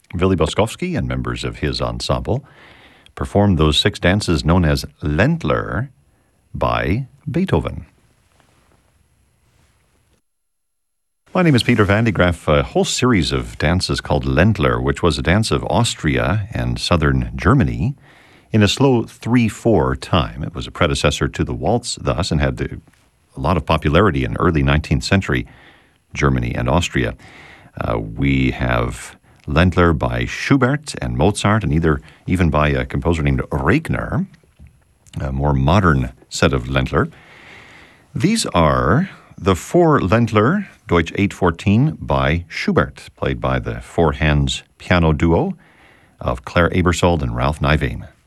Willy Boskowski and members of his ensemble performed those 6 dances known as Ländler by Beethoven. My name is Peter Van de Graaff. A whole series of dances called Ländler, which was a dance of Austria and southern Germany in a slow 3/4 time. It was a predecessor to the waltz, thus, and had a lot of popularity in early 19th century Germany and Austria. We have Ländler by Schubert and Mozart, and even by a composer named Regner, a more modern set of Ländler. These are the 4 Ländler, Deutsch 814, by Schubert, played by the 4 hands piano duo of Claire Aebersold and Ralph Nivane.